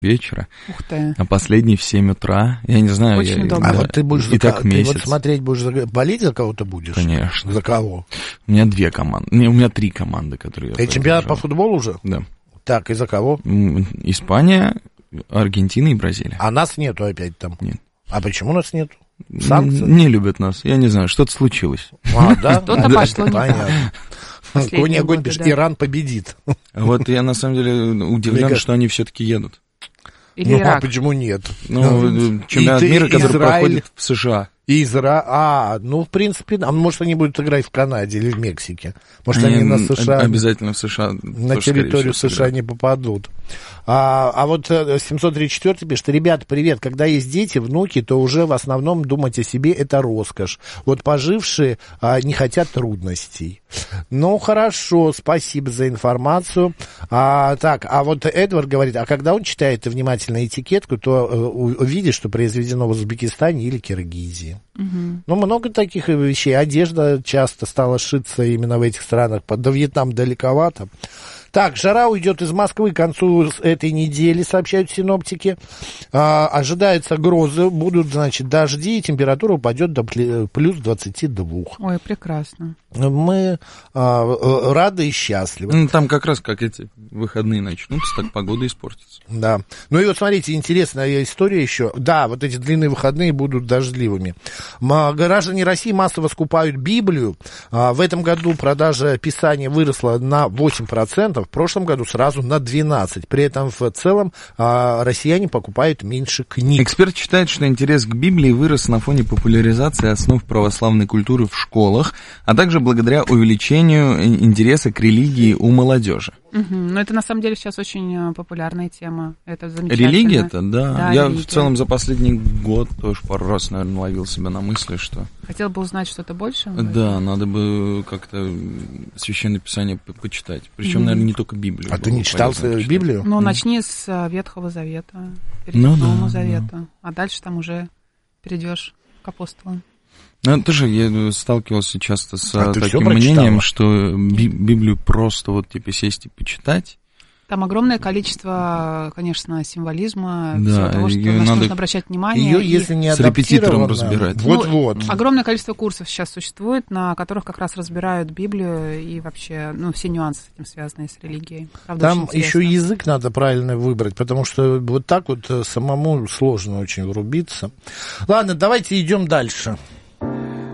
вечера. Ух ты. А последний в 7 утра. Я не знаю. Очень удобно. А вот ты будешь и так месяц. Ты вот смотреть будешь, болеть за кого-то будешь? Конечно. За кого? У меня 2 команды. Не, у меня 3 команды, которые я Ты чемпионат по поддерживаю. футболу уже? Да. Так, и за кого? Испания, Аргентина и Бразилия. А нас нету опять там? Нет. А почему нас нету? Санкции? Не любят нас. Я не знаю, что-то случилось. А, да? Что-то пошло не так. Понятно. Последние Коня огонь годы, пишет, да. Иран победит. Вот я на самом деле удивлен, Мне что они все-таки едут. Или Ну, а Ирак. почему нет? Ну, чемпионат И ты, мира, который Израиль. проходит в США. Ну, в принципе, а может, они будут играть в Канаде или в Мексике. Может, они на США... Обязательно в США. На тоже, территорию скорее всего, США не попадут. А вот 734 пишет: ребята, привет, когда есть дети, внуки, то уже в основном думать о себе — это роскошь. Вот пожившие не хотят трудностей. Ну, хорошо, спасибо за информацию. Так, а вот Эдвард говорит, а когда он читает внимательно этикетку, то увидит, что произведено в Узбекистане или Киргизии. Угу. Ну, много таких вещей. Одежда часто стала шиться именно в этих странах. До Вьетнама далековато. Так, жара уйдет из Москвы к концу этой недели, сообщают синоптики. Ожидаются грозы, будут, значит, дожди, и температура упадет до плюс 22. Ой, прекрасно. Мы рады и счастливы. Ну, там как раз как эти выходные начнутся, так погода испортится. Да. Ну и вот смотрите, интересная история еще. Да, вот эти длинные выходные будут дождливыми. Граждане России массово скупают Библию. В этом году продажа Писания выросла на 8%, в прошлом году сразу на 12%. При этом в целом россияне покупают меньше книг. Эксперт считает, что интерес к Библии вырос на фоне популяризации основ православной культуры в школах, а также благодаря увеличению интереса к религии у молодежи. Угу. Но это на самом деле сейчас очень популярная тема. Это замечательно. Религия-то, да. Да, Я религия. в целом за последний год тоже пару раз, наверное, ловил себя на мысли, что... Хотел бы узнать что-то больше? Да, надо бы как-то Священное Писание почитать. Причем, наверное, не только Библию. А ты не читал Библию? Ну, начни с Ветхого Завета, Ну, к Новому да, Завету, а дальше там уже перейдешь к апостолам. Ну, тоже я сталкивался часто с А ты всё таким прочитала? мнением, что Библию просто вот типа сесть и почитать. Там огромное количество, конечно, символизма, Да, всего того, что, её на что надо- нужно обращать внимание. Ее, И если не с репетитором адаптировано, разбирать. Вот-вот. огромное количество курсов сейчас существует, на которых как раз разбирают Библию и вообще, ну, все нюансы с этим связанные с религией. Правда, Там очень еще интересно. язык надо правильно выбрать, потому что вот так вот самому сложно очень врубиться. Ладно, давайте идем дальше.